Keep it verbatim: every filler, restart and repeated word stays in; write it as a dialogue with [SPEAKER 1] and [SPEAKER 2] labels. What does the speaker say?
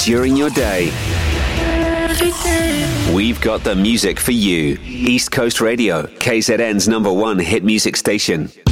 [SPEAKER 1] during your day. We've got the music for you. East Coast Radio, K Z N's number one hit music station.